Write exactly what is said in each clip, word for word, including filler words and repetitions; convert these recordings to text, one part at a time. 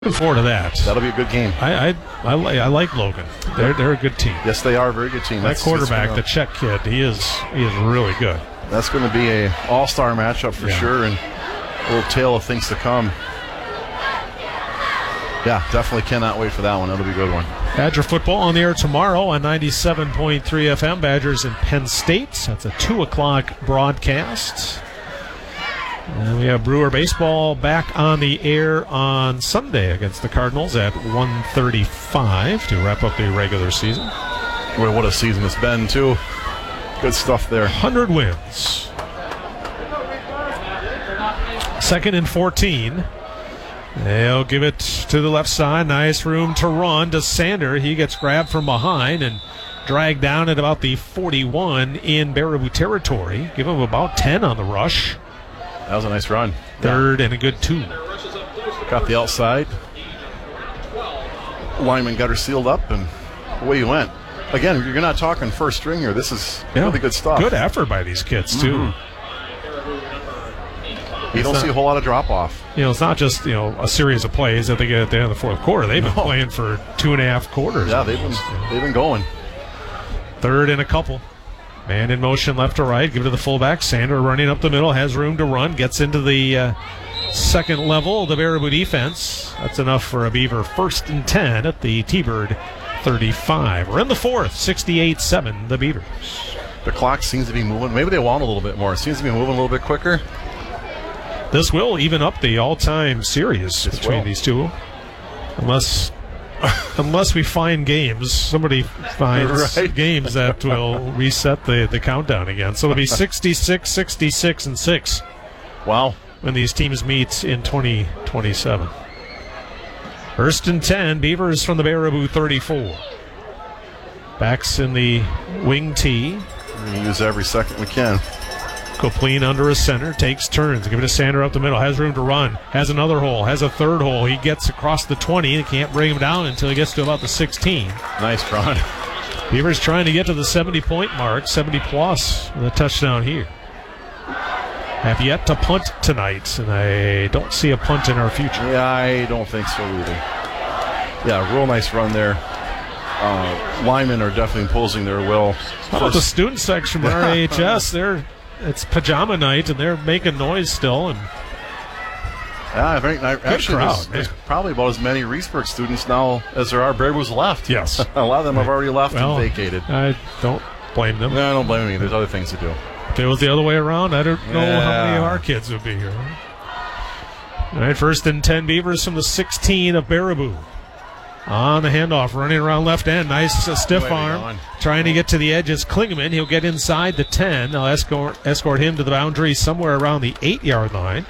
Looking forward to that. That'll be a good game. I I, I, li- I like Logan. They're they're a good team. Yes, they are a very good team. That That's, quarterback, that's gonna, the Czech kid, he is he is really good. That's going to be a all-star matchup for Yeah. sure, and a little tale of things to come. Yeah, definitely cannot wait for that one. That'll be a good one. Badger football on the air tomorrow on ninety-seven point three F M. Badgers in Penn State. That's a two o'clock broadcast. And we have Brewer baseball back on the air on Sunday against the Cardinals at one thirty-five to wrap up the regular season. Boy, what a season it's been, too. Good stuff there. one hundred wins. Second and fourteen. They'll give it to the left side. Nice room to run to Sander. He gets grabbed from behind and dragged down at about the forty-one in Baraboo territory. Give him about ten on the rush. That was a nice run. Third yeah. and a good two. Got the outside. Lineman got her sealed up, and away you went. Again, you're not talking first string here. This is yeah. really good stuff. Good effort by these kids, too. Mm-hmm. You don't not, see a whole lot of drop-off. You know, it's not just, you know, a series of plays that they get at the end of the fourth quarter. They've been no. playing for two and a half quarters. Yeah, they've been, they've been going. Third and a couple. Man in motion left to right. Give it to the fullback. Sander running up the middle. Has room to run. Gets into the uh, second level of the Baraboo defense. That's enough for a Beaver first and ten at the T-Bird thirty-five. We're in the fourth. sixty-eight seven the Beavers. The clock seems to be moving. Maybe they want a little bit more. It seems to be moving a little bit quicker. This will even up the all-time series this between will. these two. Unless... Unless we find games, somebody finds right. games that will reset the, the countdown again. So it'll be sixty-six, sixty-six, and six. Wow. When these teams meet in twenty twenty-seven. First and ten, Beavers from the Baraboo thirty-four. Backs in the wing tee. We're going to use every second we can. Copleen under a center, takes turns. Give it to Sander up the middle. Has room to run. Has another hole. Has a third hole. He gets across the twenty. They can't bring him down until he gets to about the sixteen. Nice run. Beavers trying to get to the seventy-point mark, seventy plus with a touchdown here. Have yet to punt tonight, and I don't see a punt in our future. Yeah, I don't think so either. Yeah, real nice run there. Uh, linemen are definitely imposing their will. How about the student section from R A H S? They're It's pajama night, and they're making noise still. And yeah, I think I, actually crowd, there's, there's probably about as many Reesburg students now as there are Baraboos left. Yes. A lot of them have already left well, and vacated. I don't blame them. No, I don't blame them. There's other things to do. If it was the other way around, I don't know yeah. how many of our kids would be here. All right, first and ten Beavers from the sixteen of Baraboo. On the handoff, running around left end. Nice uh, stiff arm. Trying to get to the edge is Klingeman. He'll get inside the ten. They'll escort, escort him to the boundary somewhere around the eight-yard line.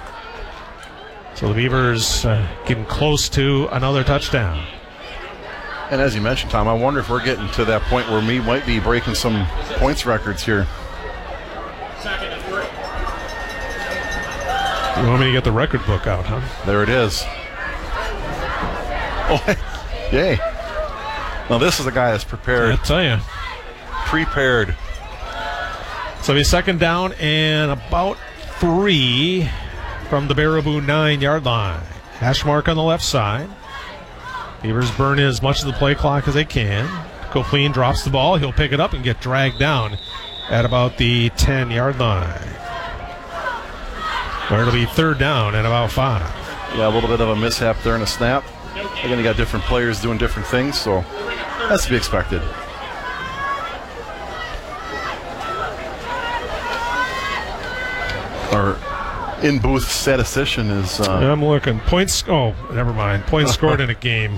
So the Beavers uh, getting close to another touchdown. And as you mentioned, Tom, I wonder if we're getting to that point where we might be breaking some points records here. You want me to get the record book out, huh? There it is. Oh, yay. Now this is a guy that's prepared. I tell you. Prepared. So he's second down and about three from the Baraboo nine-yard line. Hash mark on the left side. Beavers burn in as much of the play clock as they can. Copleen drops the ball. He'll pick it up and get dragged down at about the ten-yard line. Where it'll be third down at about five. Yeah, a little bit of a mishap there in a snap. Again, you got different players doing different things, so that's to be expected. Our in-booth statistician is... Uh, I'm looking. Points... Oh, never mind. Points scored in a game.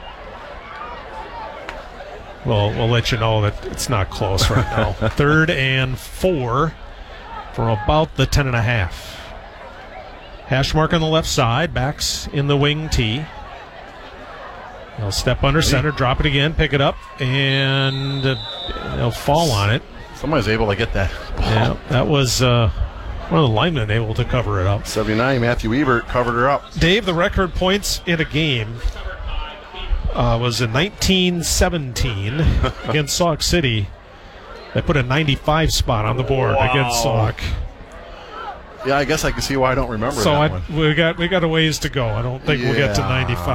Well, we'll let you know that it's not close right now. Third and four from about the ten and a half. Hash mark on the left side. Backs in the wing tee. They'll step under center, drop it again, pick it up, and uh, they'll fall on it. Somebody's able to get that ball. Yeah, that was uh, one of the linemen able to cover it up. seventy-nine, Matthew Ebert covered her up. Dave, the record points in a game uh, was in nineteen seventeen against Sauk City. They put a ninety-five spot on the board wow. against Sauk. Yeah, I guess I can see why I don't remember so that I, one. we got we got a ways to go. I don't think we'll get to Yeah. ninety-five.